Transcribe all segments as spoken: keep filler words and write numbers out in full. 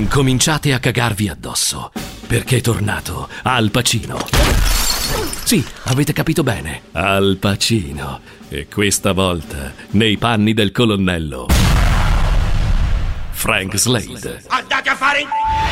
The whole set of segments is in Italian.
Incominciate a cagarvi addosso, perché è tornato Al Pacino. Sì, avete capito bene, Al Pacino. E questa volta nei panni del colonnello Frank Slade. Andate a fare...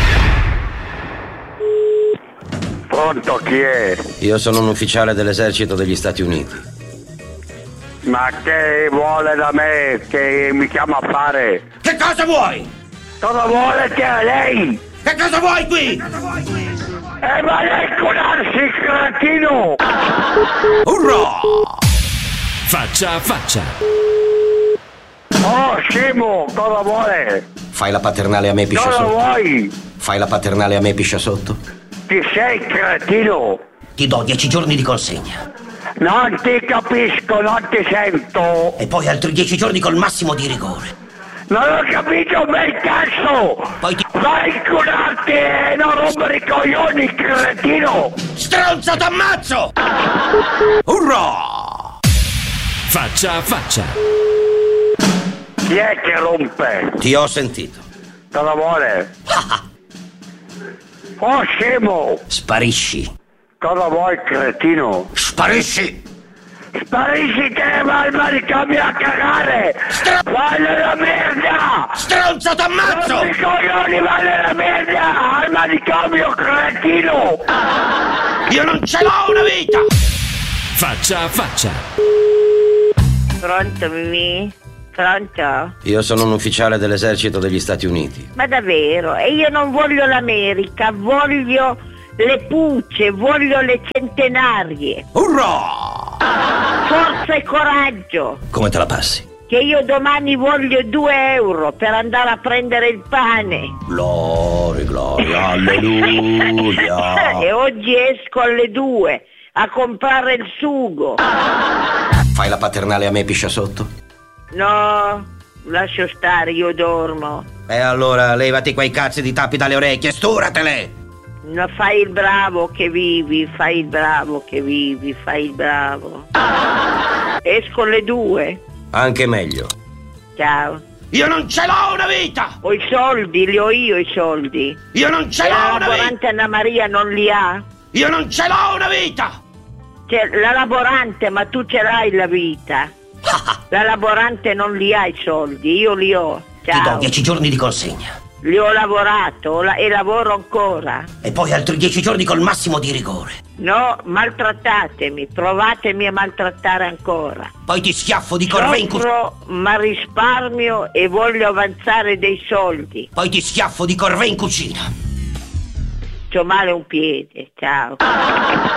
Pronto, chi è? Io sono un ufficiale dell'esercito degli Stati Uniti. Ma che vuole da me? Che mi chiama a fare? Che cosa vuoi? Cosa vuole che è lei? Che cosa vuoi qui? Eh, ma lei curarsi, cretino! Urrà! Faccia a faccia. Oh, scemo, cosa vuole? Fai la paternale a me, piscia Cosa sotto. vuoi? Fai la paternale a me, piscia sotto. Chi sei, cretino? Ti do dieci giorni di consegna. Non ti capisco, non ti sento. E poi altri dieci giorni col massimo di rigore. Non ho capito bel cazzo! Poi ti... Vai a curarti e non rompere i coglioni, cretino! Stronzo, t'ammazzo! Urrà! Faccia a faccia. Chi è che rompe? Ti ho sentito. Cosa vuole? Oh, scemo! Sparisci. Cosa vuoi, cretino? Sparisci! Sparisci che vai al manicomio a cagare! Str- Vai nella merda! Stronzo, t'ammazzo! Non i coglioni, vai nella merda! Al manicomio, cretino! Io non ce l'ho una vita! Faccia a faccia. Pronto, Mimì? Pronto? Io sono un ufficiale dell'esercito degli Stati Uniti. Ma davvero? E io non voglio l'America, voglio le pucce, voglio le centenarie. Urrà! Forza e coraggio! Come te la passi? Che io domani voglio due euro per andare a prendere il pane. Gloria, gloria, alleluia. E oggi esco alle due a comprare il sugo. Fai la paternale a me, piscia sotto. No, lascio stare, io dormo. E allora levati quei cazzi di tappi dalle orecchie, sturatele! No, fai il bravo che vivi, fai il bravo che vivi, fai il bravo. Esco alle due. Anche meglio. Ciao. Io non ce l'ho una vita! Ho i soldi, li ho io i soldi. Io non ce E la l'ho una vita! laborante Anna Maria non li ha? Io non ce l'ho una vita! C'è la laborante, ma tu ce l'hai la vita. La laborante non li ha i soldi, io li ho. Ti do Ciao. dieci giorni di consegna. Li ho lavorato la- e lavoro ancora. E poi altri dieci giorni col massimo di rigore. No, maltrattatemi, provatemi a maltrattare ancora. Poi ti schiaffo di corvée in cucina. Soffro, ma risparmio e voglio avanzare dei soldi. Poi ti schiaffo di corvée in cucina. C'ho male un piede, ciao.